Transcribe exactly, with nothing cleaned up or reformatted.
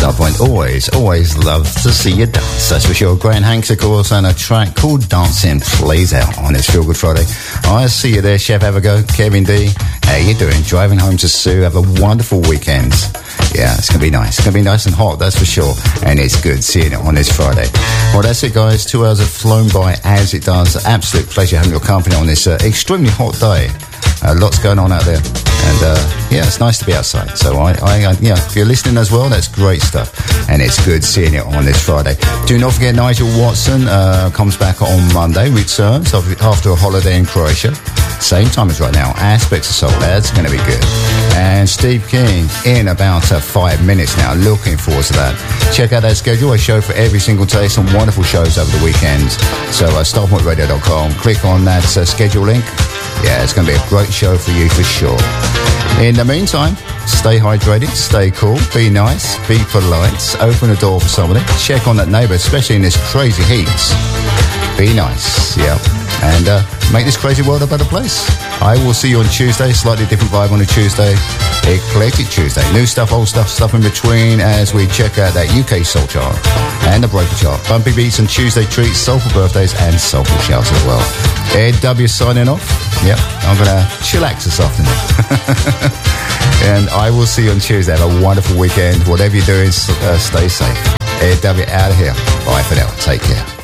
Starpoint always, always loves to see you dance. That's for sure. Grant Hanks, of course, and a track called Dancing plays out on this Feel Good Friday. I see you there, Chef Avago, Kevin D. How you doing? Driving home to Sue. Have a wonderful weekend. Yeah, it's going to be nice. It's going to be nice and hot, that's for sure. And it's good seeing it on this Friday. Well, that's it, guys. Two hours have flown by as it does. Absolute pleasure having your company on this uh, extremely hot day. Uh, lots going on out there. And, uh, yeah, it's nice to be outside. So, I, I, uh, yeah, if you're listening as well, that's great stuff. And it's good seeing it on this Friday. Do not forget, Nigel Watson uh, comes back on Monday, returns after a holiday in Croatia. Same time as right now. Aspects of Soul. That's going to be good. And Steve King in about uh, five minutes now. Looking forward to that. Check out that schedule. A show for every single day. Some wonderful shows over the weekend. So, uh, starpoint radio dot com. Click on that uh, schedule link. Yeah, it's going to be a great show for you for sure. In the meantime, stay hydrated, stay cool, be nice, be polite, open the door for somebody, check on that neighbour, especially in this crazy heat. Be nice, yeah, and uh, make this crazy world a better place. I will see you on Tuesday, slightly different vibe on a Tuesday, Eclectic Tuesday. New stuff, old stuff, stuff in between as we check out that U K Soul Chart and the Breaker Chart. Bumpy beats and Tuesday treats, soulful birthdays and soulful shouts as well. Ed W signing off. Yep, I'm going to chillax this afternoon. And I will see you on Tuesday. Have a wonderful weekend. Whatever you're doing, uh, stay safe. Ed W out of here. Bye for now. Take care.